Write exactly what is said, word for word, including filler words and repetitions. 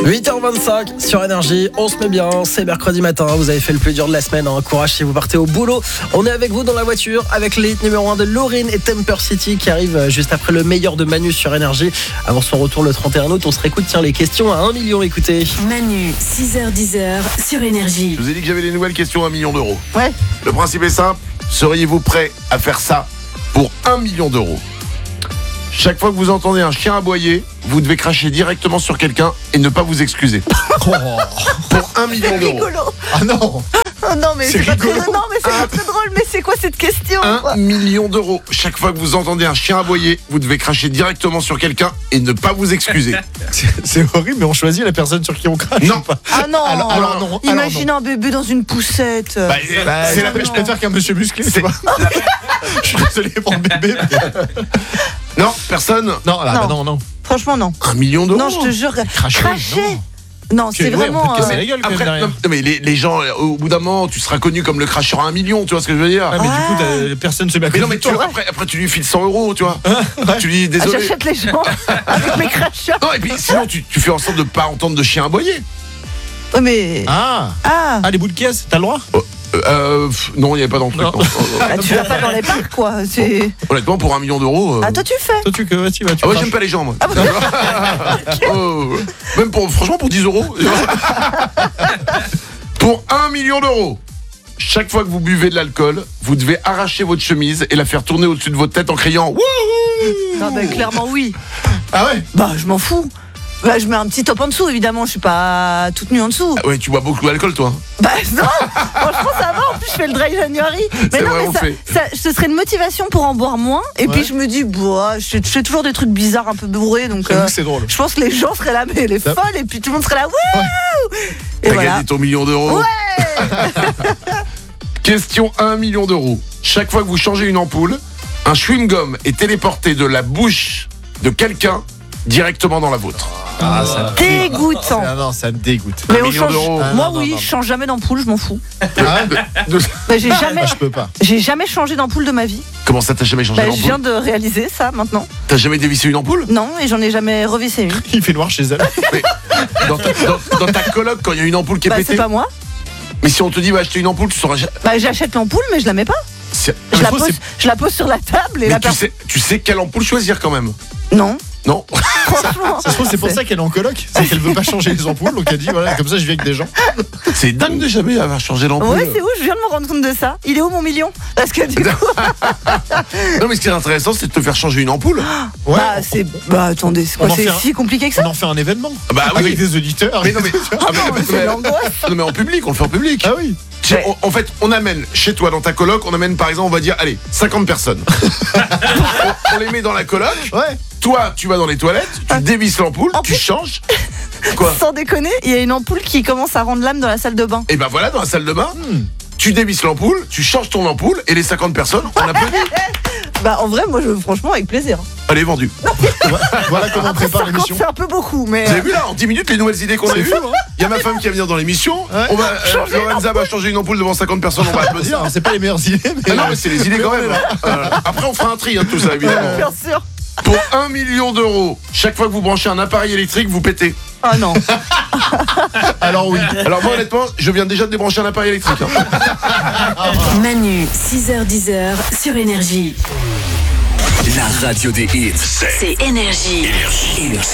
huit heures vingt-cinq sur Énergie, on se met bien, c'est mercredi matin, vous avez fait le plus dur de la semaine, hein. Courage si vous partez au boulot. On est avec vous dans la voiture avec les hits numéro un de Lauryn et Temper City qui arrive juste après le meilleur de Manu sur Énergie. Avant son retour le trente et un août, on se réécoute tiens, les questions à un million, écoutez. Manu, six heures dix sur Énergie. Je vous ai dit que j'avais des nouvelles questions à un million d'euros. Ouais. Le principe est simple, seriez-vous prêt à faire ça pour un million d'euros? Chaque fois que vous entendez un chien aboyer, vous devez cracher directement sur quelqu'un et ne pas vous excuser. Oh. Pour un million d'euros. Rigolo. Ah non. Oh non mais c'est, C'est pas très, rigolo. non mais c'est pas très drôle. Mais c'est quoi cette question Un million d'euros. Chaque fois que vous entendez un chien aboyer, vous devez cracher directement sur quelqu'un et ne pas vous excuser. C'est, c'est horrible, mais on choisit la personne sur qui on crache. Non. ou pas Ah non. Alors, alors non. Imagine alors un bébé dans une poussette. Bah, Bah, c'est la je préfère qu'un monsieur musclé. C'est- Tu vois. Je suis désolé pour le bébé. mais- Non, personne. Non, là, Non. bah non, non. Franchement non. Un million d'euros. Non je te jure. Cracher. Cracher. non. Non c'est Que- ouais, vraiment. on peut te casser euh, la gueule quand même Après, derrière. non, mais les, les gens, au bout d'un moment, tu seras connu comme le cracheur à un million, tu vois ce que je veux dire? Ouais, mais Ah. du coup, t'as- personne se met à Mais côté non, mais de tu, toi. après, après, tu lui files cent euros, tu vois. Tu lui dis ah, désolé. j'achète les gens avec mes crachats. Non, et puis sinon, tu, tu fais en sorte de pas entendre de chien aboyer. Ouais mais. Ah. Ah. Ah, les bouts de caisse, t'as le droit? Euh, euh, pff, non, il n'y avait pas dans le truc. Non. non. Euh, Bah, tu vas pas dans les parcs quoi. C'est. Honnêtement, pour un million d'euros. euh, Ah toi tu fais. Toi, tu que vas-y, vas-tu Ah ouais, craches. j'aime pas les gens, moi. Oh, même pour, franchement, pour dix euros. Pour un million d'euros. Chaque fois que vous buvez de l'alcool, vous devez arracher votre chemise et la faire tourner au-dessus de votre tête en criant Wouhou. Non bah clairement oui. Ah ouais. Bah je m'en fous. Bah je mets un petit top en dessous évidemment. Je suis pas toute nue en dessous. Ah ouais, tu bois beaucoup d'alcool, toi. Bah non, franchement ça va, en plus je fais le dry January. Mais C'est non vrai, mais on ça, fait. ça, ce serait une motivation pour en boire moins. Et Ouais. puis je me dis, bah, je, fais- je fais toujours des trucs bizarres un peu bourrés. Donc J'avoue euh, que c'est drôle. je pense que les gens seraient là, mais les Ça- folles. Et puis tout le monde serait là, wouh. Et T'as voilà. gagné ton million d'euros. Ouais. Question un million d'euros. Chaque fois que vous changez une ampoule, un chewing-gum est téléporté de la bouche de quelqu'un directement dans la vôtre. Ah, ça me Dégoûtant. Ah non, ça me dégoûte. Mais Un on million change. d'euros. Ah, Moi non, non, oui, non. je change jamais d'ampoule, je m'en fous. Ah, De- Bah, j'ai jamais, bah, je peux pas. j'ai jamais changé d'ampoule de ma vie. Comment ça, t'as jamais changé Bah, je d'ampoule? viens de réaliser ça maintenant. T'as jamais dévissé une ampoule? Non, et j'en ai jamais revissé une. Il fait noir chez elle. Mais dans, ta, dans- dans ta coloc, quand il y a une ampoule qui est Bah pétée. c'est pas moi. Mais si on te dit va acheter une ampoule, tu sauras. ja- Bah j'achète l'ampoule, mais je la mets pas. C'est- Je Mais la, faut, pose, c'est- je la pose sur la table et Mais la tu personne. sais, tu sais quelle ampoule choisir quand même. Non, Non. franchement. Ça se trouve, c'est pour ça qu'elle est en coloc. C'est qu'elle veut pas changer les ampoules. Donc elle dit, voilà, comme ça, je vis avec des gens. C'est dingue de jamais avoir changé l'ampoule. Ouais, c'est où? Je viens de me rendre compte de ça. Il est où mon million? Parce que du coup, Non, mais ce qui est intéressant, c'est de te faire changer une ampoule. Ouais. bah c'est, bah attendez, c'est quoi? On en C'est fait un- si compliqué que ça? On en fait un événement. Bah oui. Avec des auditeurs. Mais non, mais, ah, mais- Oh, mais- c'est l'angoisse. non, mais en public, on le fait en public. Ah oui. Tu sais, Ouais. on- en fait, on amène chez toi, dans ta coloc, on amène par exemple, on va dire, allez, cinquante personnes. on, on les met dans la coloc. Ouais. Toi, tu vas dans les toilettes, tu dévisses l'ampoule, En tu plus- changes. Quoi? Sans déconner, il y a une ampoule qui commence à rendre l'âme dans la salle de bain. Et ben voilà, dans la salle de bain, Hmm. tu dévisses l'ampoule, tu changes ton ampoule, et les cinquante personnes, on applaudit. Bah en vrai, moi, je, franchement, avec plaisir. Elle est vendue. Voilà comment on Après, prépare cinquante, l'émission. c'est un peu beaucoup, mais. Vous avez vu là, en dix minutes, les nouvelles idées qu'on a C'est eues. fou, hein. Il y a ma femme qui va venir dans l'émission. Ouais. On va, euh, Lorenza va changer une ampoule devant cinquante personnes, on va applaudir. Alors, c'est pas les meilleures idées, mais. Ah non, mais c'est les idées quand même. Euh, après, on fera un tri, hein, de tout ça, évidemment. Bien sûr. Pour un million d'euros, chaque fois que vous branchez un appareil électrique, vous pétez. Ah non. Alors oui. Alors moi, honnêtement, je viens déjà de débrancher un appareil électrique. hein. Manu, six heures dix sur Énergie. La radio des hits, c'est C'est Énergie. Énergie.